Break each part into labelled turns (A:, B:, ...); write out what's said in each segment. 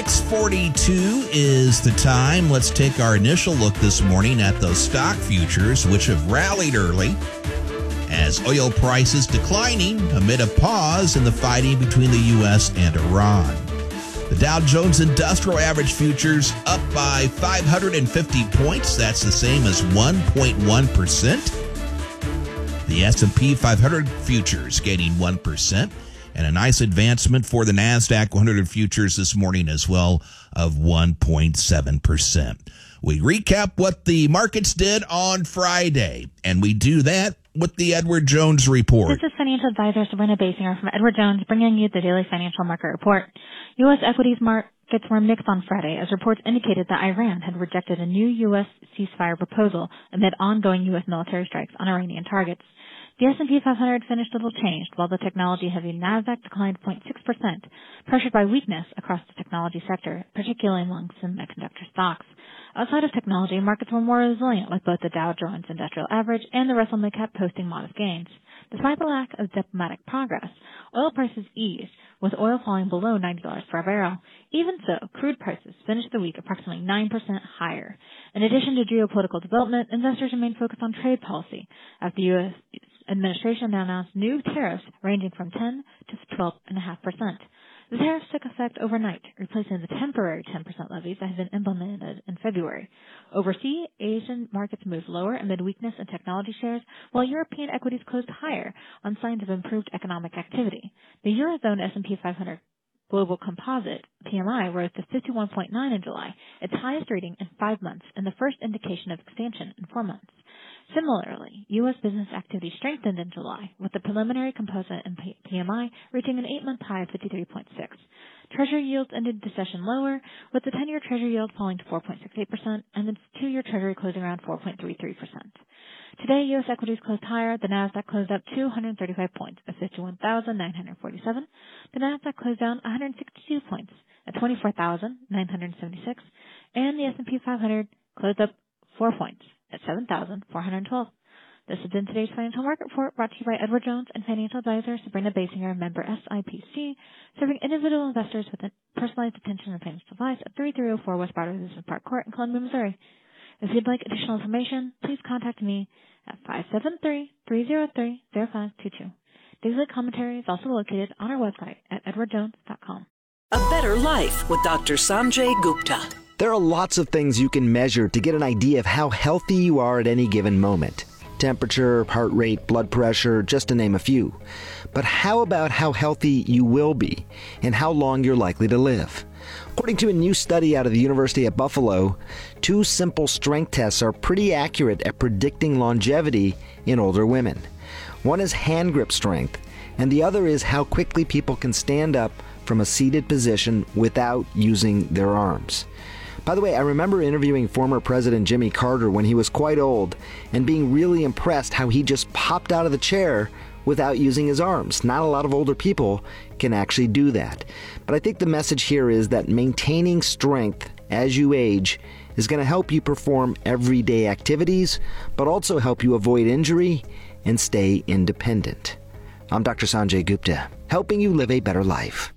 A: 6:42 is the time. Let's take our initial look this morning at those stock futures, which have rallied early as oil prices declining amid a pause in the fighting between the U.S. and Iran. The Dow Jones Industrial Average futures up by 550 points. That's the same as 1.1%. The S&P 500 futures gaining 1%. And a nice advancement for the NASDAQ 100 futures this morning as well of 1.7%. We recap what the markets did on Friday, and we do that with the Edward Jones Report.
B: This is financial advisor Sabrina Basinger from Edward Jones bringing you the daily financial market report. U.S. equities markets were mixed on Friday as reports indicated that Iran had rejected a new U.S. ceasefire proposal amid ongoing U.S. military strikes on Iranian targets. The S&P 500 finished little changed, while the technology-heavy NASDAQ declined 0.6%, pressured by weakness across the technology sector, particularly among semiconductor stocks. Outside of technology, markets were more resilient, with both the Dow Jones Industrial Average and the Russell Midcap posting modest gains. Despite the lack of diplomatic progress, oil prices eased, with oil falling below $90 per barrel. Even so, crude prices finished the week approximately 9% higher. In addition to geopolitical development, investors remain focused on trade policy, as the U.S. administration now announced new tariffs ranging from 10 to 12.5%. The tariffs took effect overnight, replacing the temporary 10% levies that had been implemented in February. Overseas, Asian markets moved lower amid weakness in technology shares, while European equities closed higher on signs of improved economic activity. The Eurozone S&P 500 Global Composite PMI rose to 51.9 in July, its highest reading in 5 months and the first indication of expansion in 4 months. Similarly, U.S. business activity strengthened in July, with the preliminary composite and PMI reaching an 8-month high of 53.6. Treasury yields ended the session lower, with the 10-year Treasury yield falling to 4.68% and the 2-year Treasury closing around 4.33%. Today, U.S. equities closed higher. The NASDAQ closed up 235 points at 51,947. The NASDAQ closed down 162 points at 24,976. And the S&P 500 closed up 4 points at 7,412. This has been today's financial market report brought to you by Edward Jones and financial advisor Sabrina Basinger, member SIPC, serving individual investors with personalized attention and financial advice at 3304 West Broadway Business Park Court in Columbia, Missouri. If you'd like additional information, please contact me at 573-303-0522. Daily commentary is also located on our website at edwardjones.com.
C: A Better Life with Dr. Sanjay Gupta.
D: There are lots of things you can measure to get an idea of how healthy you are at any given moment. Temperature, heart rate, blood pressure, just to name a few. But how about how healthy you will be and how long you're likely to live? According to a new study out of the University of Buffalo, 2 simple strength tests are pretty accurate at predicting longevity in older women. One is hand grip strength, and the other is how quickly people can stand up from a seated position without using their arms. By the way, I remember interviewing former President Jimmy Carter when he was quite old and being really impressed how he just popped out of the chair without using his arms. Not a lot of older people can actually do that. But I think the message here is that maintaining strength as you age is going to help you perform everyday activities, but also help you avoid injury and stay independent. I'm Dr. Sanjay Gupta, helping you live a better life.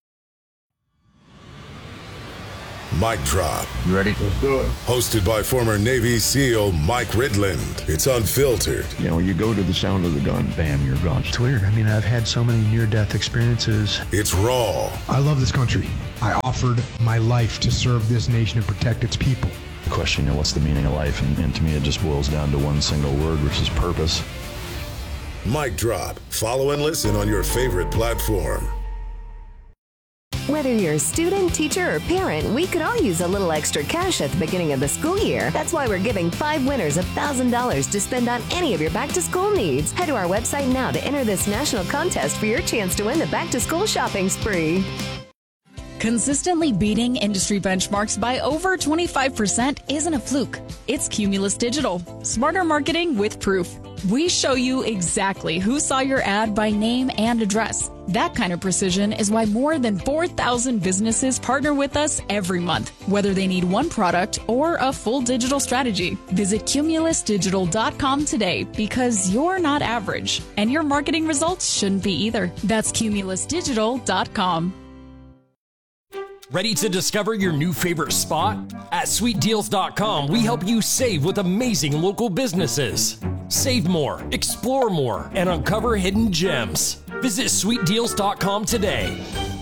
E: Mic Drop.
F: You ready?
E: Let's do it. Hosted by former Navy SEAL Mike Ridland. It's unfiltered.
F: You know, you go to the sound of the gun, bam, you're gone.
G: It's weird. I mean, I've had so many near-death experiences.
E: It's raw.
H: I love this country. I offered my life to serve this nation and protect its people.
F: The question, you know, what's the meaning of life? And to me, it just boils down to one single word, which is purpose.
E: Mic Drop. Follow and listen on your favorite platform.
I: Whether you're a student, teacher, or parent, we could all use a little extra cash at the beginning of the school year. That's why we're giving 5 winners $1,000 to spend on any of your back-to-school needs. Head to our website now to enter this national contest for your chance to win the back-to-school shopping spree.
J: Consistently beating industry benchmarks by over 25% isn't a fluke. It's Cumulus Digital. Smarter marketing with proof. We show you exactly who saw your ad by name and address. That kind of precision is why more than 4,000 businesses partner with us every month, whether they need one product or a full digital strategy. Visit cumulusdigital.com today because you're not average, and your marketing results shouldn't be either. That's cumulusdigital.com.
K: Ready to discover your new favorite spot? At sweetdeals.com, we help you save with amazing local businesses. Save more, explore more, and uncover hidden gems. Visit sweetdeals.com today.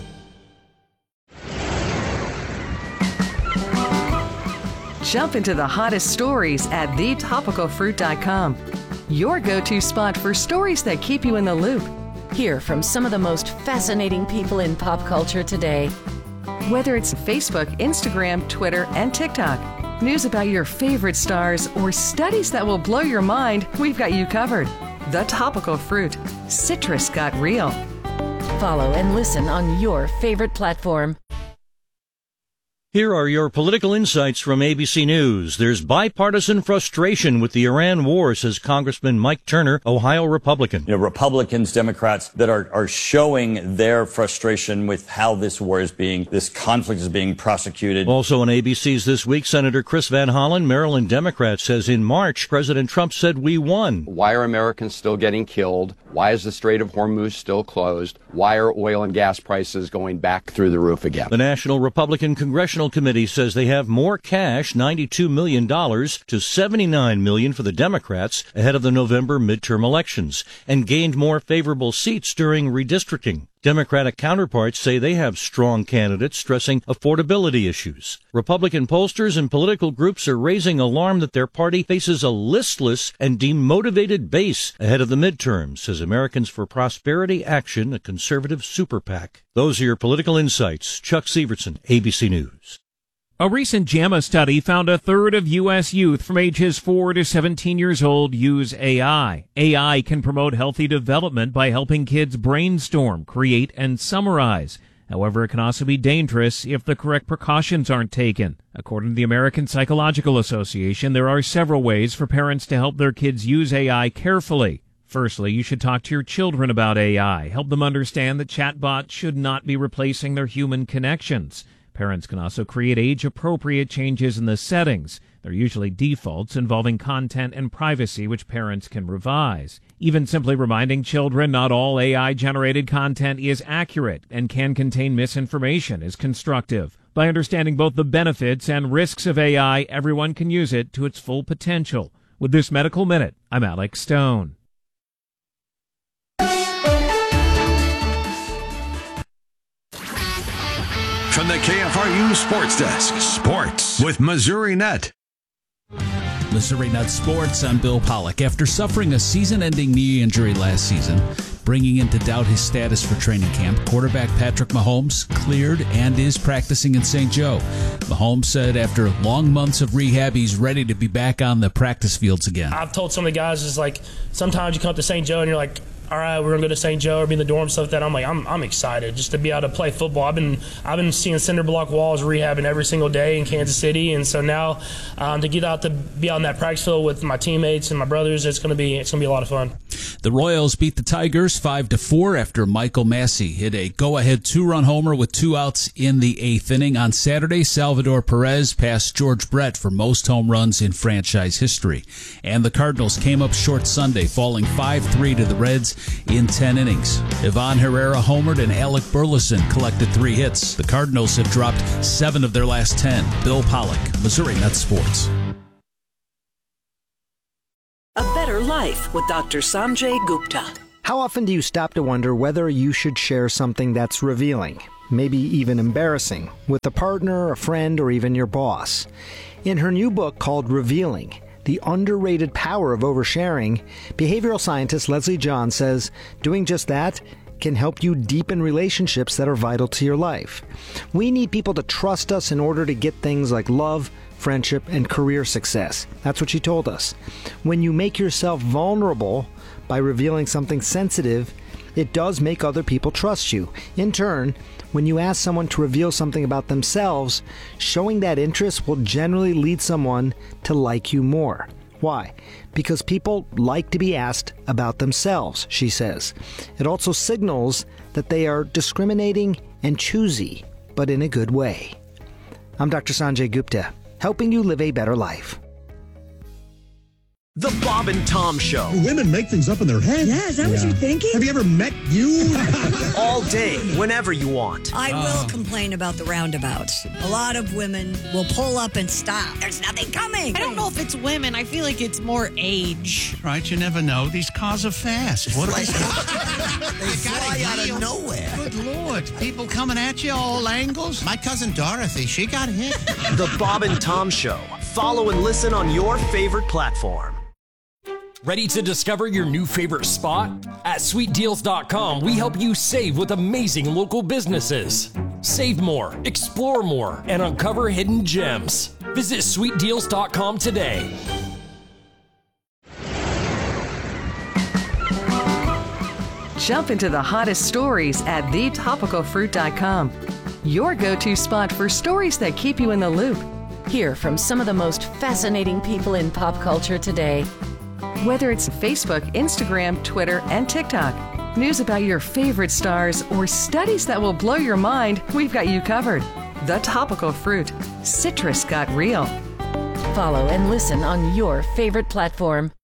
L: Jump into the hottest stories at thetopicalfruit.com. Your go-to spot for stories that keep you in the loop.
M: Hear from some of the most fascinating people in pop culture today.
L: Whether it's Facebook, Instagram, Twitter, and TikTok, news about your favorite stars, or studies that will blow your mind, we've got you covered. The Topical Fruit. Citrus got real.
M: Follow and listen on your favorite platform.
N: Here are your political insights from ABC News. There's bipartisan frustration with the Iran war, says Congressman Mike Turner, Ohio Republican.
O: Republicans, Democrats that are showing their frustration with how this conflict is being prosecuted.
N: Also on ABC's This Week, Senator Chris Van Hollen, Maryland Democrat, says in March, President Trump said we won.
P: Why are Americans still getting killed? Why is the Strait of Hormuz still closed? Why are oil and gas prices going back through the roof again?
N: The National Republican Congressional Committee says they have more cash, $92 million to $79 million for the Democrats ahead of the November midterm elections, and gained more favorable seats during redistricting. Democratic counterparts say they have strong candidates stressing affordability issues. Republican pollsters and political groups are raising alarm that their party faces a listless and demotivated base ahead of the midterms, says Americans for Prosperity Action, a conservative super PAC. Those are your political insights. Chuck Severson, ABC News.
Q: A recent JAMA study found a third of U.S. youth from ages 4 to 17 years old use AI. AI can promote healthy development by helping kids brainstorm, create, and summarize. However, it can also be dangerous if the correct precautions aren't taken. According to the American Psychological Association, there are several ways for parents to help their kids use AI carefully. Firstly, you should talk to your children about AI. Help them understand that chatbots should not be replacing their human connections. Parents can also create age-appropriate changes in the settings. They're usually defaults involving content and privacy, which parents can revise. Even simply reminding children not all AI-generated content is accurate and can contain misinformation is constructive. By understanding both the benefits and risks of AI, everyone can use it to its full potential. With this Medical Minute, I'm Alex Stone.
R: From the KFRU Sports Desk, Sports with Missouri Net.
S: Missouri Net Sports, I'm Bill Pollock. After suffering a season-ending knee injury last season, bringing into doubt his status for training camp, quarterback Patrick Mahomes cleared and is practicing in St. Joe. Mahomes said after long months of rehab, he's ready to be back on the practice fields again.
T: I've told some of the guys, it's like, sometimes you come up to St. Joe and you're like, all right, we're gonna go to St. Joe or be in the dorm, stuff like that. I'm like, I'm excited just to be able to play football. I've been seeing cinder block walls rehabbing every single day in Kansas City, and so now to get out to be out in that practice field with my teammates and my brothers, it's gonna be a lot of fun.
S: The Royals beat the Tigers 5-4 after Michael Massey hit a go-ahead 2-run homer with 2 outs in the 8th inning. On Saturday, Salvador Perez passed George Brett for most home runs in franchise history. And the Cardinals came up short Sunday, falling 5-3 to the Reds in 10 innings. Ivan Herrera homered and Alec Burleson collected 3 hits. The Cardinals have dropped 7 of their last 10. Bill Pollock, Missouri Net Sports.
C: A Better Life with Dr. Sanjay Gupta.
D: How often do you stop to wonder whether you should share something that's revealing, maybe even embarrassing, with a partner, a friend, or even your boss? In her new book called Revealing, The Underrated Power of Oversharing, behavioral scientist Leslie John says doing just that can help you deepen relationships that are vital to your life. We need people to trust us in order to get things like love, friendship, and career success. That's what she told us. When you make yourself vulnerable by revealing something sensitive, it does make other people trust you. In turn, when you ask someone to reveal something about themselves, showing that interest will generally lead someone to like you more. Why? Because people like to be asked about themselves, she says. It also signals that they are discriminating and choosy, but in a good way. I'm Dr. Sanjay Gupta, helping you live a better life.
U: The Bob and Tom Show.
V: Women make things up in their head.
W: Yeah, is that what you're thinking?
V: Have you ever met you?
U: All day, whenever you want.
W: I will complain about the roundabouts. A lot of women will pull up and stop. There's nothing coming.
X: I don't know if it's women. I feel like it's more age.
Y: Right, you never know. These cars are fast. What
W: They fly out of nowhere.
Y: Good Lord. People coming at you all angles. My cousin Dorothy, she got hit.
U: The Bob and Tom Show. Follow and listen on your favorite platform.
K: Ready to discover your new favorite spot? At SweetDeals.com, we help you save with amazing local businesses. Save more, explore more, and uncover hidden gems. Visit SweetDeals.com today.
L: Jump into the hottest stories at thetopicalfruit.com. Your go-to spot for stories that keep you in the loop.
M: Hear from some of the most fascinating people in pop culture today.
L: Whether it's Facebook, Instagram, Twitter, and TikTok, news about your favorite stars, or studies that will blow your mind, we've got you covered. The Topical Fruit. Citrus got real.
M: Follow and listen on your favorite platform.